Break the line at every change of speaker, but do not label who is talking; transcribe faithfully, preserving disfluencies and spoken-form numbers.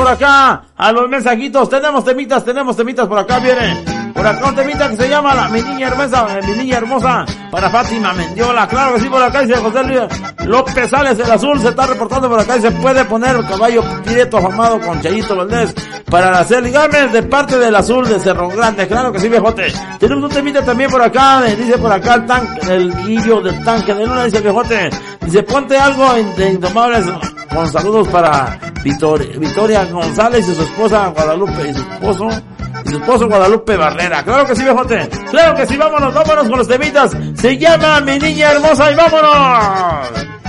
por acá a los mensajitos. Tenemos temitas, tenemos temitas por acá, viene. Por acá un temita que se llama la, Mi Niña Hermosa, Mi Niña Hermosa, para Fátima Mendiola. Claro que sí, por acá dice José Luis López Sales, el azul, se está reportando por acá y se puede poner el caballo prieto afamado con Chayito Valdés para hacer ligames de parte del azul de Cerro Grande. Claro que sí, viejote. Tenemos un temita también por acá, dice por acá el tanque, el guillo del tanque de Luna, dice viejote. Dice, ponte algo de Indomables con saludos para Victoria, Victoria González y su esposa Guadalupe y su esposo. Y su esposo Guadalupe Barrera. Claro que sí, viejote. Claro que sí, vámonos, vámonos con los temitas. Se llama Mi Niña Hermosa y vámonos.